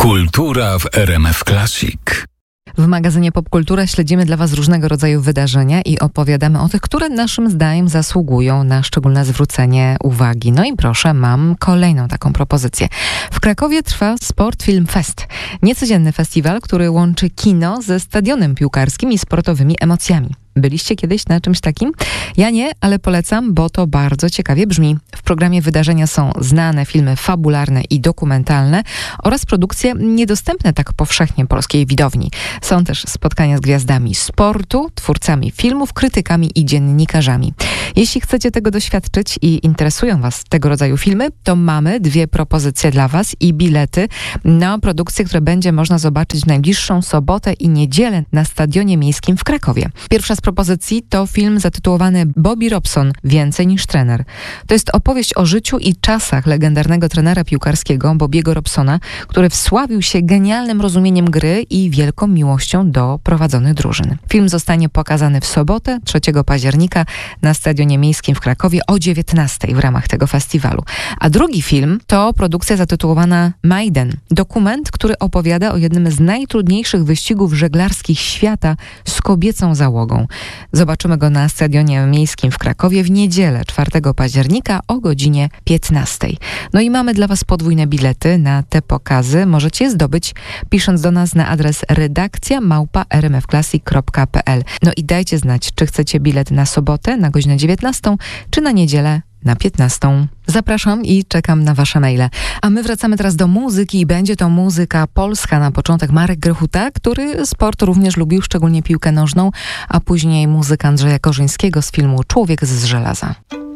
Kultura w RMF Classic. W magazynie Popkultura śledzimy dla Was różnego rodzaju wydarzenia i opowiadamy o tych, które naszym zdaniem zasługują na szczególne zwrócenie uwagi. No i proszę, mam kolejną taką propozycję. W Krakowie trwa Sport Film Fest. Niecodzienny festiwal, który łączy kino ze stadionem piłkarskim i sportowymi emocjami. Byliście kiedyś na czymś takim? Ja nie, ale polecam, bo to bardzo ciekawie brzmi. W programie wydarzenia są znane filmy fabularne i dokumentalne oraz produkcje niedostępne tak powszechnie polskiej widowni. Są też spotkania z gwiazdami sportu, twórcami filmów, krytykami i dziennikarzami. Jeśli chcecie tego doświadczyć i interesują Was tego rodzaju filmy, to mamy 2 propozycje dla Was i bilety na produkcje, które będzie można zobaczyć w najbliższą sobotę i niedzielę na Stadionie Miejskim w Krakowie. Pierwsza z propozycji to film zatytułowany Bobby Robson – Więcej niż trener. To jest opowieść o życiu i czasach legendarnego trenera piłkarskiego Bobbiego Robsona, który wsławił się genialnym rozumieniem gry i wielką miłością do prowadzonych drużyn. Film zostanie pokazany w sobotę, 3 października na Stadionie Miejskim w Krakowie o 19:00 w ramach tego festiwalu. A drugi film to produkcja zatytułowana Maiden. Dokument, który opowiada o jednym z najtrudniejszych wyścigów żeglarskich świata z kobiecą załogą. Zobaczymy go na Stadionie Miejskim w Krakowie w niedzielę 4 października o godzinie 15:00. No i mamy dla Was podwójne bilety na te pokazy. Możecie je zdobyć pisząc do nas na adres redakcja@rmfclassic.pl. No i dajcie znać, czy chcecie bilet na sobotę na godzinę 19:00, czy na niedzielę na 15:00. Zapraszam i czekam na Wasze maile. A my wracamy teraz do muzyki i będzie to muzyka polska. Na początek Marek Grechuta, który sport również lubił, szczególnie piłkę nożną, a później muzyka Andrzeja Korzyńskiego z filmu Człowiek z żelaza.